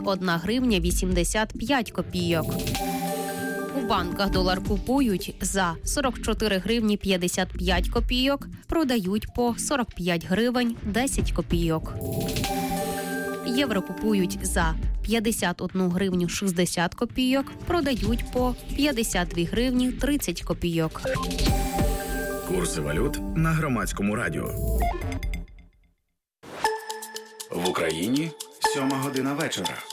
51 гривня 85 копійок. У банках долар купують за 44 гривні 55 копійок, продають по 45 гривень 10 копійок. Євро купують за 51 гривню 60 копійок, продають по 52 гривні 30 копійок. Курси валют на Громадському радіо. В Україні 7 година вечора.